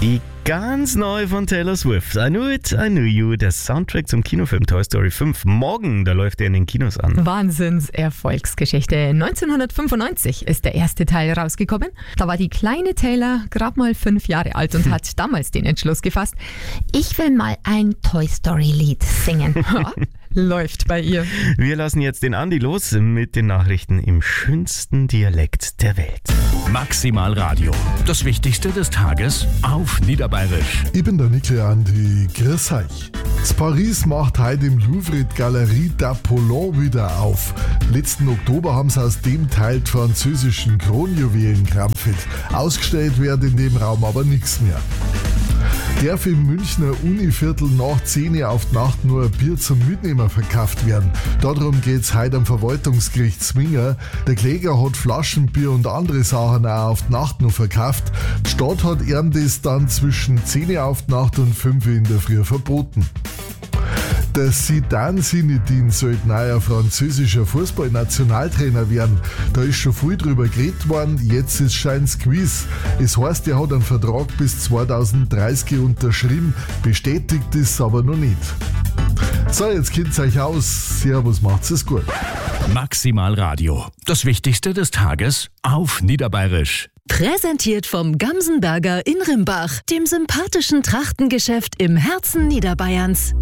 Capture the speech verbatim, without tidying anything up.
Die ganz neu von Taylor Swift. I Knew It, I Knew You, der Soundtrack zum Kinofilm Toy Story fünf. Morgen, da läuft er in den Kinos an. Wahnsinns-Erfolgsgeschichte. neunzehnhundertfünfundneunzig ist der erste Teil rausgekommen. Da war die kleine Taylor gerade mal fünf Jahre alt und hat damals den Entschluss gefasst, ich will mal ein Toy Story-Lied singen. Läuft bei ihr. Wir lassen jetzt den Andi los mit den Nachrichten im schönsten Dialekt der Welt. Maximal Radio. Das Wichtigste des Tages auf Niederbayerisch. Ich bin der Nikle Andi. Grüß euch. Das Paris macht heute im Louvre die Galerie d'Apollon wieder auf. Letzten Oktober haben sie aus dem Teil die französischen Kronjuwelen krampft. Ausgestellt wird in dem Raum aber nichts mehr. Darf im Münchner Univiertel nach zehn Uhr auf die Nacht nur ein Bier zum Mitnehmen verkauft werden. Darum geht's heute am Verwaltungsgericht Zwinger. Der Kläger hat Flaschenbier und andere Sachen auch auf die Nacht noch verkauft. Die Stadt hat ihm das dann zwischen zehn Uhr auf die Nacht und fünf Uhr in der Früh verboten. Der Zidane Zinedine sollte neuer französischer Fußballnationaltrainer werden. Da ist schon viel drüber geredet worden, jetzt ist scheint's gewiss. Es heißt, er hat einen Vertrag bis zweitausenddreißig unterschrieben, bestätigt ist aber noch nicht. So, jetzt kennt's euch aus. Servus, macht's es gut. Maximal Radio. Das Wichtigste des Tages auf Niederbayerisch. Präsentiert vom Gamsenberger in Rimbach, dem sympathischen Trachtengeschäft im Herzen Niederbayerns.